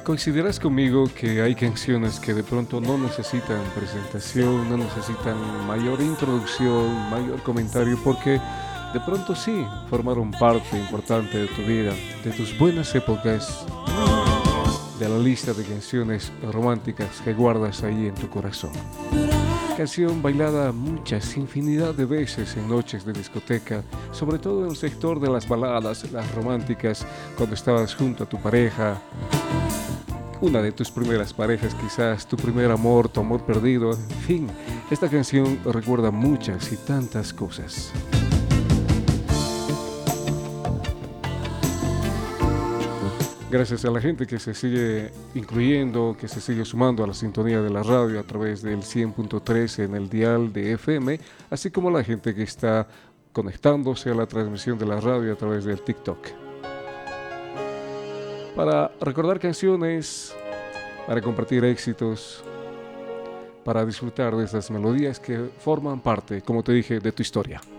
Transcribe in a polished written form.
Coincidirás conmigo que hay canciones que de pronto no necesitan presentación, no necesitan mayor introducción, mayor comentario, porque de pronto sí formaron parte importante de tu vida, de tus buenas épocas, de la lista de canciones románticas que guardas ahí en tu corazón. Canción bailada muchas, infinidad de veces en noches de discoteca, sobre todo en el sector de las baladas, las románticas, cuando estabas junto a tu pareja, una de tus primeras parejas, quizás tu primer amor, tu amor perdido, en fin, esta canción recuerda muchas y tantas cosas. Gracias a la gente que se sigue incluyendo, que se sigue sumando a la sintonía de la radio a través del 100.3 en el dial de FM, así como la gente que está conectándose a la transmisión de la radio a través del TikTok. Para recordar canciones, para compartir éxitos, para disfrutar de esas melodías que forman parte, como te dije, de tu historia.